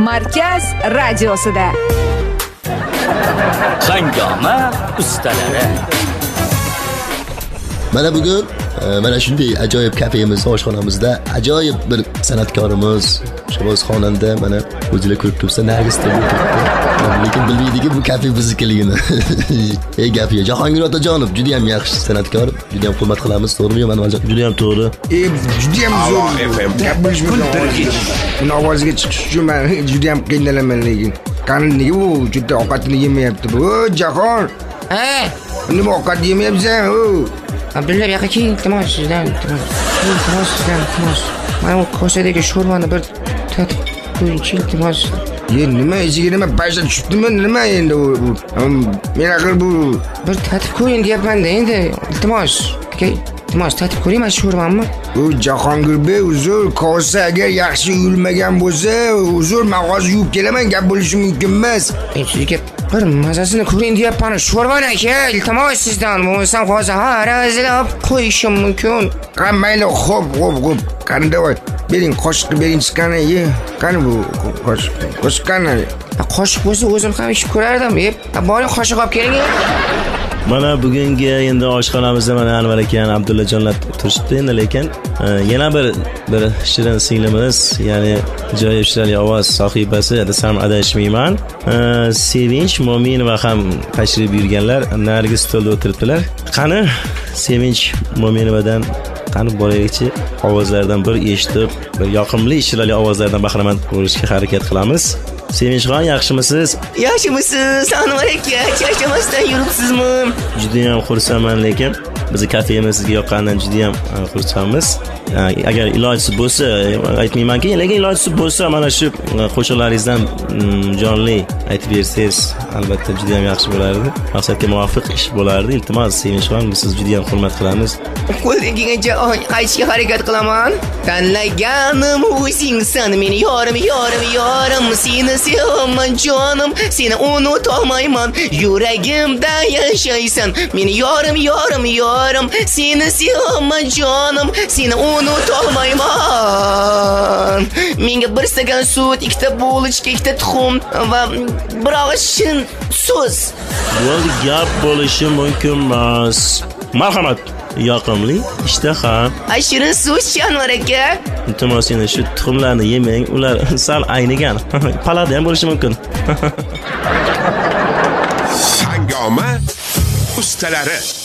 Markaz radiosida. Hangoma ustalari. Mana bugun mana shunday ajoyib kafemiz, oshxonamizda ajoyib bir san'atkorimiz, shabos xonanda mana o'zingizlar ko'rib turibsiz, Nargis turibdi. Lekin bilmaydiki bu kafe biznikiligini. Ey gapiya, Jahongir otajonov juda ham yaxshi san'atkor, juda ham hurmat qilamiz, to'g'rimi? Manoljon juda ham to'g'ri. Juda ham zo'r. Gap bilishmay buni ovozga chiqish uchun men juda ham qiynalaman lekin. Qani nega u juda ovqatini yemayapti bu? Jahon. Nima ovqat yemayapsan u? Abdulla yoqqa keling, iltimos sizdan, iltimos. Mana kosadagi sho'rvani bir tatib qo'ying, iltimos. Nima ichiga nima paysa tushibdimi? Nima endi u? Men axir bu bir tatib qo'ying deyapman-da endi. Iltimos. Iltimos tatib ko'ring mana sho'rvamni. U Jahongirbek uzr, kosa agar yaxshi yuvilmagan bo'lsa, uzr, men hozir yuvib kelaman, gap bo'lishi mumkin emas. Sizga bir mazasini ko'ring deyapman, sho'rvani aka, iltimos sizdan. Bo'lmasam hozir harazlab qo'yishim mumkin. Mayli, xo'p. Qani davay. Bering qoshiqni bering, chiqani ye. Qani bu qoshiq qani? Qoshiq bo'lsa o'zim ham ichib ko'rardim. Boring qoshiq olib keling. Mana bugungi endi oshxonamizda mana Anvar aka, Abdullajonlar turishdi endi, lekin yana bir shirin singlimiz, ya'ni ajoyib chiroyli ovoz sohibasi desam adashmayman. Sevinch Mo'minova ham tashrif buyurganlar, Nargis stolda o'tiribdilar. Qani Sevinch Mo'minovadan qani boraylikchi, ovozlardan bir eshitib, bir yoqimli chiroyli ovozlardan bahramand bo'lishga harakat qilamiz. Sevinchxon, yaxshimisiz? Yaxshimisiz? Anvar aka, charchamasdan yuribsizmi? Juda ham xursandman, lekin bizni kafemiz sizga yoqqanidan juda ham xursandmiz. Agar ilojisi bo'lsa, aytmaymanki, lekin ilojisi bo'lsa mana shu qo'shiqlaringizdan jonli aytib bersangiz, albatta juda ham yaxshi bo'lardi. Maqsadga muvofiq ish bo'lardi. Iltimos, Sevinchxon, biz sizni juda ham hurmat qilamiz. Qo'ldan kelgancha aytishga harakat qilaman. Tanlaganim o'zingsan, meni yorim, seni sevaman jonim, seni unutolmayman, yuragimda yashaysan, meni yorim, seni sevaman jonim, seni unutolmayman. Menga bir stakan sut, ikkita bulochka, ikkita tuxum va bir og'iz shirin so'z. Bu gap bo'lishi mumkin emas. Marhamat. Yoqimli ishtaha. Shirin so'z Anvar aka. Iltimos, yana shu tuxumlarni yemang, ular sal aynigan. Palada ham bo'lishi mumkin. Hangoma ustalari.